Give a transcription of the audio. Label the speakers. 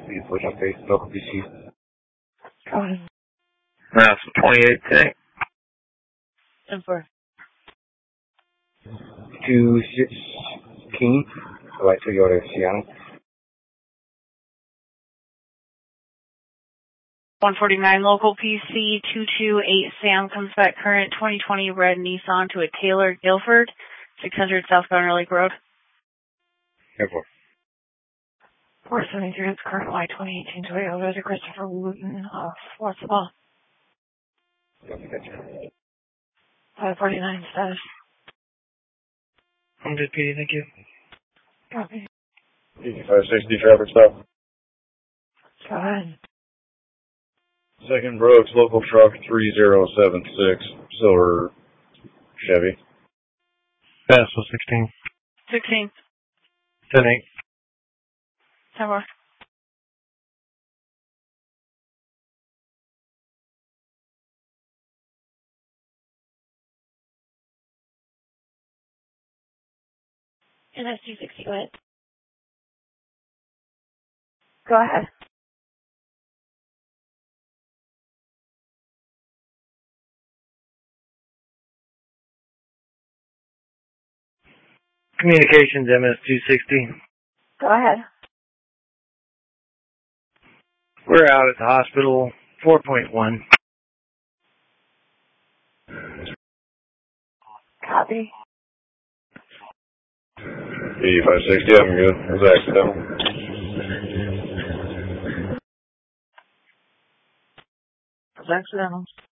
Speaker 1: Please push on face, local PC.
Speaker 2: Go ahead.
Speaker 3: That's 28 tank.
Speaker 2: 10-4.
Speaker 1: 216, White Toyota Sienna.
Speaker 2: 149 local PC 228 Sam comes back current 2020 red Nissan to a Taylor Guilford 600 southbound Lake Road.
Speaker 1: 10-4.
Speaker 2: 473 it's current Y2018 Toyota to Christopher Wooten what's the ball? 549 status.
Speaker 3: I'm good, PD, thank you.
Speaker 2: Copy.
Speaker 4: 560 traffic stop.
Speaker 2: Go ahead.
Speaker 4: Second Brooks, local truck 3076, silver Chevy.
Speaker 3: Fast was 16.
Speaker 2: 16.
Speaker 3: 10-8.
Speaker 2: 10-4. NS260, go ahead. Go ahead.
Speaker 3: Communications MS-260.
Speaker 2: Go ahead.
Speaker 3: We're out at the hospital, 4.1.
Speaker 2: Copy.
Speaker 4: 560, I'm good. It was accidental.
Speaker 2: It was accidental.